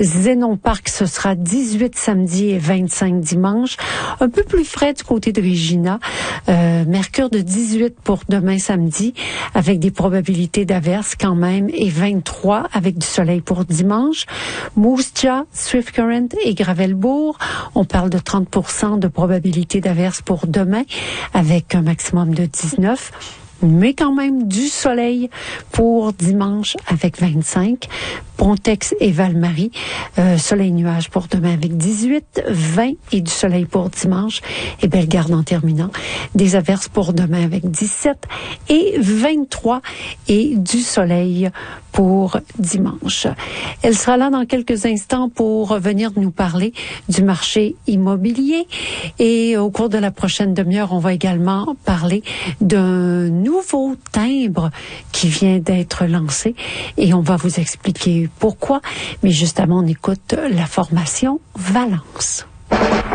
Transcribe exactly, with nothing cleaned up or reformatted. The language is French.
Zénon Parc, ce sera dix-huit samedi et vingt-cinq dimanche. Un peu plus frais du côté de Regina. Euh, mercure de dix-huit pour demain samedi, avec des probabilités d'averses quand même, et vingt-trois avec du soleil pour dimanche. Moose Jaw, Swift Current et Gravelbourg, on parle de trente pour cent de probabilité d'averses pour demain, avec un maximum de dix-neuf. Mais quand même du soleil pour dimanche avec vingt-cinq. Pontex et Val-Marie, euh, soleil-nuage pour demain avec dix-huit, vingt et du soleil pour dimanche. Et Bellegarde en terminant, des averses pour demain avec dix-sept et vingt-trois et du soleil pour dimanche. Elle sera là dans quelques instants pour venir nous parler du marché immobilier. Et au cours de la prochaine demi-heure, on va également parler d'un nouveau timbre qui vient d'être lancé. Et on va vous expliquer pourquoi. Mais justement, on écoute la formation Valence.